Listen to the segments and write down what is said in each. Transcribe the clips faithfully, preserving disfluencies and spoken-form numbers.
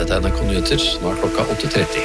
Det er N R K Nyheter, nå er klokka åtte tretti.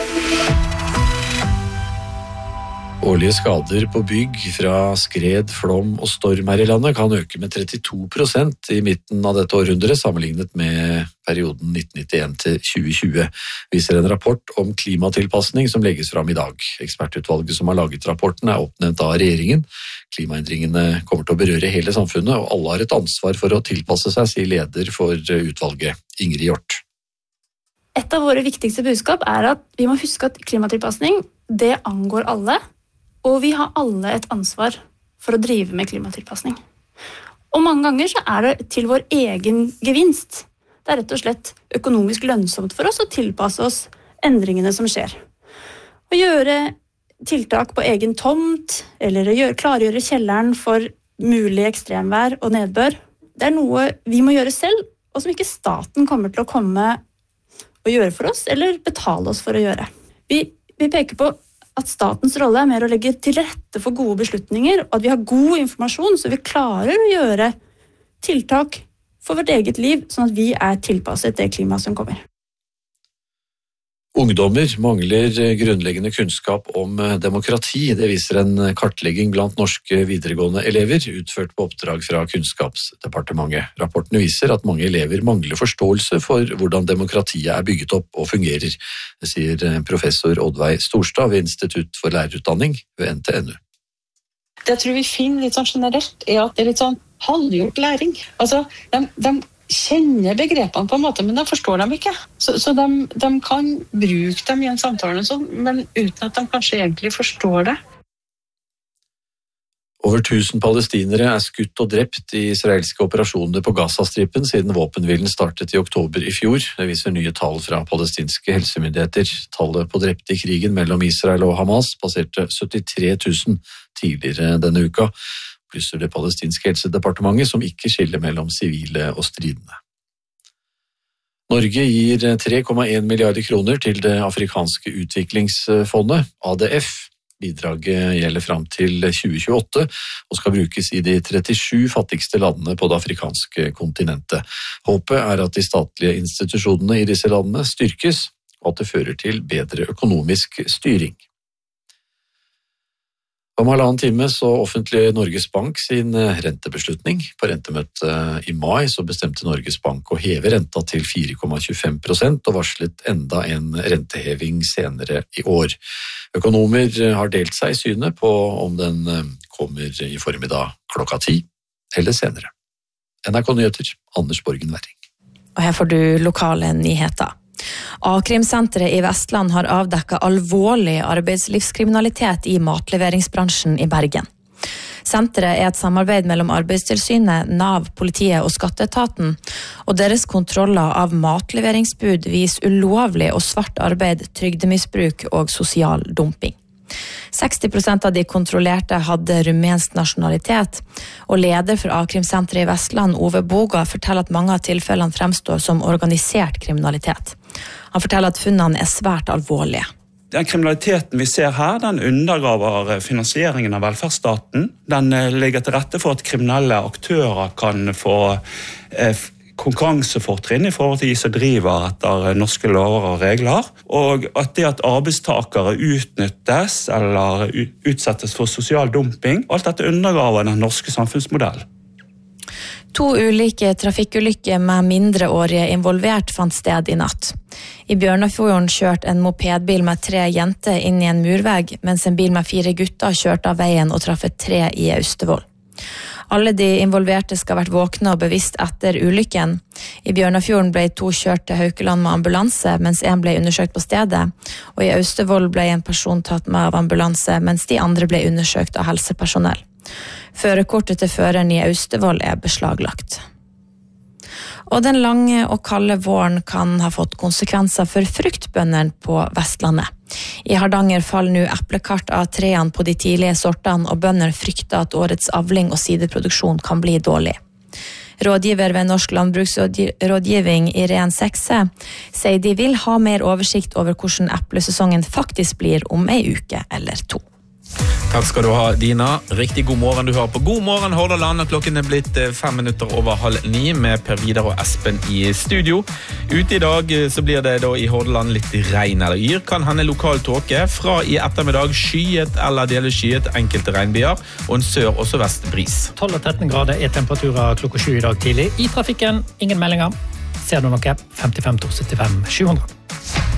Årlige skader på bygg fra skred, flom og storm her i landet kan øke med trettito prosent i midten av dette århundret, sammenlignet med perioden nitten nittien til tjue tjue, viser en rapport om klimatilpasning som legges fram i dag. Ekspertutvalget som har laget rapporten er oppnevnt av regjeringen. Klimaendringene kommer til å berøre hele samfunnet, og alle har et ansvar for å tilpasse seg, sier leder for utvalget, Ingrid Hjort. Et av våre viktigste budskap er at vi må huske at klimatilpasning, det angår alle, og vi har alle et ansvar for å drive med klimatilpasning. Og mange ganger så er det til vår egen gevinst. Det er rett og slett økonomisk lønnsomt for oss å tilpasse oss endringene som skjer. Å gjøre tiltak på egen tomt, eller å gjøre, klargjøre kjelleren for mulig ekstremvær og nedbør, det er noe vi må gjøre selv, og som ikke staten kommer til å komme og gjøre for oss, eller betale oss for å gjøre. Vi, vi peker på at statens rolle er mer å legge til rette for gode beslutninger, og at vi har god informasjon, så vi klarer å gjøre tiltak for vårt eget liv, sånn at vi er tilpasset det klimaet som kommer. Ungdommer mangler grunnleggende kunnskap om demokrati. Det viser en kartlegging blant norske videregående elever, utført på oppdrag fra Kunnskapsdepartementet. Rapporten viser at mange elever mangler forståelse for hvordan demokratiet er bygget opp og fungerer, det sier professor Oddveig Storstad ved Institutt for lærerutdanning ved N T N U. Det jeg tror vi finner litt sånn generelt, er at det er litt sånn halvgjort læring. Altså, de, de kjenner begrepene på en måte, men de forstår dem ikke. Så, så de, de kan bruke dem i en samtale, sånn, men uten at de kanskje egentlig forstår det. Over tusen palestinere er skutt og drept i israelske operasjoner på Gazastripen siden våpenhvilen startet i oktober i fjor. Det viser nye tall fra palestinske helsemyndigheter. Tallet på drepte i krigen mellom Israel og Hamas passerte syttitre tusen tidligere denne uka, plusser det palestinske helsedepartementet som ikke skiller mellom sivile og stridende. Norge gir tre komma en milliarder kroner til det afrikanske utviklingsfondet, A D F. Bidraget gjelder fram til tjue tjueåtte og skal brukes i de trettisju fattigste landene på det afrikanske kontinentet. Håpet er at de statlige institusjonene i disse landene styrkes, og at det fører til bedre økonomisk styring. Om halvannen time så offentliggjør Norges Bank sin rentebeslutning. På rentemøtet i mai så bestemte Norges Bank å heve renta til fire komma tjuefem prosent og varslet enda en renteheving senere i år. Økonomer har delt seg i synet på om den kommer i formiddag klokka ti eller senere. N R K Nyheter, Anders Borgen Werring. Og her får du lokale nyheter. A-krimsenteret i Vestland har avdekket alvorlig arbeidslivskriminalitet i matleveringsbransjen i Bergen. Senteret er et samarbeid mellom Arbeidstilsynet, Nav, politiet og skatteetaten, og deres kontroller av matleveringsbud viser ulovlig og svart arbeid, trygdemisbruk og sosial dumping. seksti prosent av de kontrollerte hadde rumensk nasjonalitet, og leder for A-krimsenteret i Vestland, Ove Boga, forteller at mange av tilfellene fremstår som organisert kriminalitet. Han forteller at funnene er svært alvorlige. Den kriminaliteten vi ser her, den undergraver finansieringen av velferdsstaten. Den legger til rette for at kriminelle aktører kan få eh, konkurransefortrinn i forhold til de som driver etter norske lover og regler, og at det at arbeidstakere utnyttes eller utsettes for sosial dumping, alt dette undergraver den norske samfunnsmodellen. To ulike trafikkulykker med mindreårige involvert fant sted i natt. I Bjørnafjorden kjørte en mopedbil med tre jenter inn i en murvegg, mens en bil med fire gutter kjørte av veien og traff et tre i Austevoll. Alle de involverte skal ha vært våkne og bevisst etter ulykken. I Bjørnafjorden ble to kjørt til Haukeland med ambulanse, mens en ble undersøkt på stedet. Og i Austevoll ble en person tatt med av ambulanse, mens de andre ble undersøkt av helsepersonell. Førerkortet til føreren i Austevoll er beslaglagt. Og den lange og kalde våren kan ha fått konsekvenser for fruktbøndene på Vestlandet. I Hardanger faller nå eplekart av trærne på de tidlige sortene, og bønder frykter at årets avling og siderproduksjon kan bli dårlig. Rådgiver ved Norsk Landbruksrådgivning, Irene Sekse, sier de vil ha mer oversikt over hvordan eplesesongen faktisk blir om ei uke eller to. Takk skal du ha, Dina. Riktig god morgen, du hører på God morgen Hordaland, og klokken er blitt fem minutter over halv ni med Per Vidar og Espen i studio. Ute i dag så blir det da i Hordaland litt regn eller yr, kan hende lokal tåke, fra i ettermiddag skyet eller delvis skyet enkelte regnbyer, og en sør- og sørvestbris. tolv og tretten grader er temperaturer klokka sju i dag tidlig. I trafikken, ingen meldinger. Ser du noe? femtifem to syttifem sju hundre.